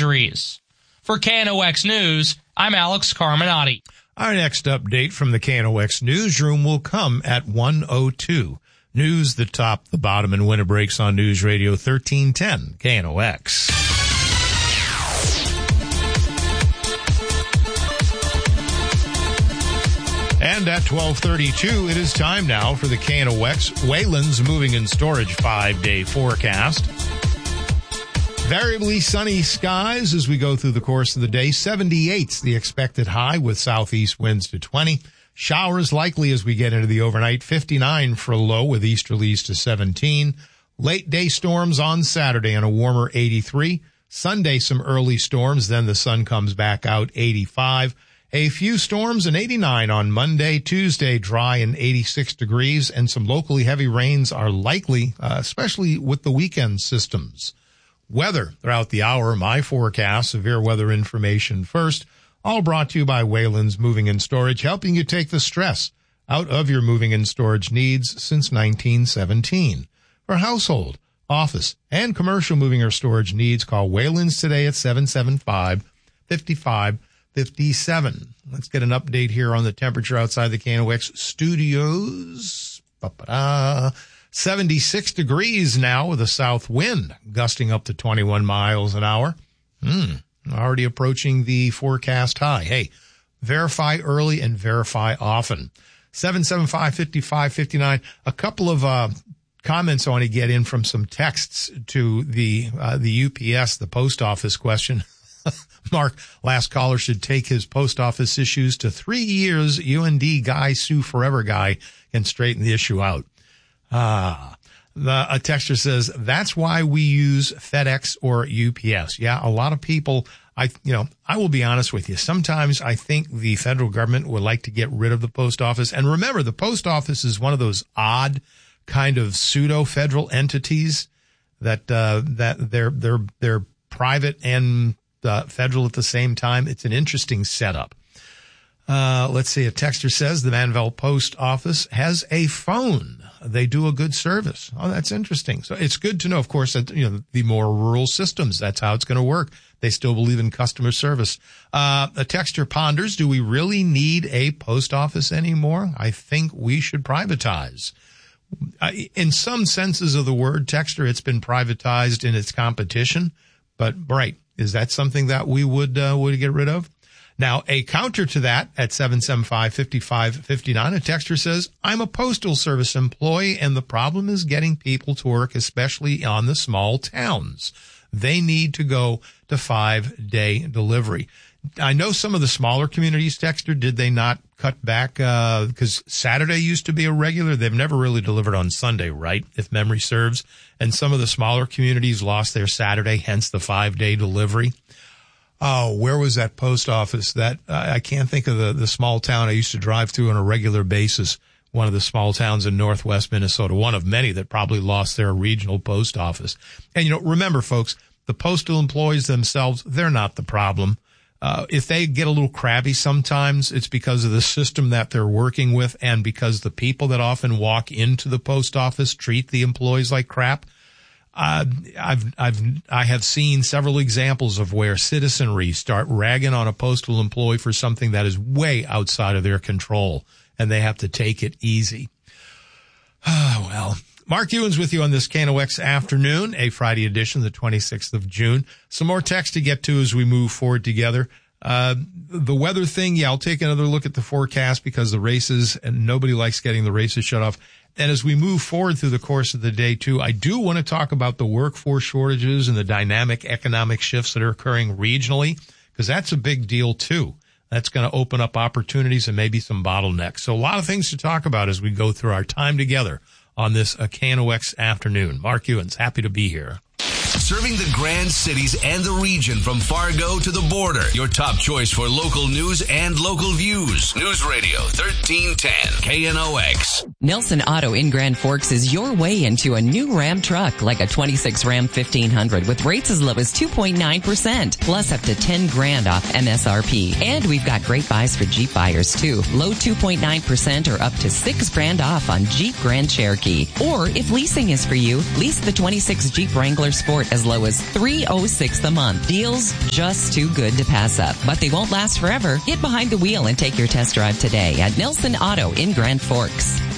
injuries. For KNOX News, I'm Alex Carminati. Our next update from the KNOX newsroom will come at 1:02. News the top, the bottom, and winter breaks on News Radio 1310 KNOX. And at 12:32, it is time now for the KNOX Wayland's Moving and Storage 5-day forecast. Variably sunny skies as we go through the course of the day. 78's the expected high with southeast winds to 20. Showers likely as we get into the overnight. 59 for a low with easterlies to 17. Late day storms on Saturday and a warmer 83. Sunday some early storms, then the sun comes back out, 85. A few storms and 89 on Monday. Tuesday dry and 86 degrees, and some locally heavy rains are likely, especially with the weekend systems. Weather throughout the hour, my forecast, severe weather information first, all brought to you by Wayland's Moving and Storage, helping you take the stress out of your moving and storage needs since 1917. For household, office, and commercial moving or storage needs, call Wayland's today at 775-5557. Let's get an update here on the temperature outside the KNOX studios. 76 degrees now with a south wind gusting up to 21 miles an hour. Already approaching the forecast high. Hey, verify early and verify often. 775-5559. A couple of comments I want to get in from some texts to the UPS, the post office question. Mark, last caller should take his post office issues to 3 years. UND guy, sue forever guy can straighten the issue out. A texter says, that's why we use FedEx or UPS. Yeah, a lot of people, I will be honest with you. Sometimes I think the federal government would like to get rid of the post office. And remember, the post office is one of those odd kind of pseudo-federal entities that they're private and federal at the same time. It's an interesting setup. Let's see. A texter says the Manvel Post Office has a phone. They do a good service. Oh, that's interesting. So it's good to know, of course, that, the more rural systems, that's how it's going to work. They still believe in customer service. A texter ponders, do we really need a post office anymore? I think we should privatize. In some senses of the word, texter, it's been privatized in its competition. But, right, is that something that we would get rid of? Now, a counter to that at 775-5559, a texter says, I'm a postal service employee, and the problem is getting people to work, especially on the small towns. They need to go to 5-day delivery. I know some of the smaller communities, texter, did they not cut back? Because Saturday used to be a regular. They've never really delivered on Sunday, right? If memory serves. And some of the smaller communities lost their Saturday, hence the 5-day delivery. Oh, where was that post office? That I can't think of the small town I used to drive through on a regular basis. One of the small towns in northwest Minnesota, one of many that probably lost their regional post office. And, remember, folks, the postal employees themselves, they're not the problem. If they get a little crabby sometimes, it's because of the system that they're working with and because the people that often walk into the post office treat the employees like crap. I have seen several examples of where citizenry start ragging on a postal employee for something that is way outside of their control, and they have to take it easy. Well, Mark Ewan's with you on this KNOX afternoon, a Friday edition, the 26th of June. Some more text to get to as we move forward together. The weather thing, yeah, I'll take another look at the forecast because the races, and nobody likes getting the races shut off. And as we move forward through the course of the day, too, I do want to talk about the workforce shortages and the dynamic economic shifts that are occurring regionally, because that's a big deal, too. That's going to open up opportunities and maybe some bottlenecks. So a lot of things to talk about as we go through our time together on this KNOX afternoon. Mark Ewens, happy to be here. Serving the Grand Cities and the region from Fargo to the border. Your top choice for local news and local views. News Radio 1310 KNOX. Nelson Auto in Grand Forks is your way into a new Ram truck, like a 26 Ram 1500 with rates as low as 2.9%, plus up to $10,000 off MSRP. And we've got great buys for Jeep buyers too. Low 2.9% or up to $6,000 off on Jeep Grand Cherokee. Or if leasing is for you, lease the 26 Jeep Wrangler Sport as as low as $306 a month. Deals just too good to pass up, but they won't last forever. Get behind the wheel and take your test drive today at Nelson Auto in Grand Forks.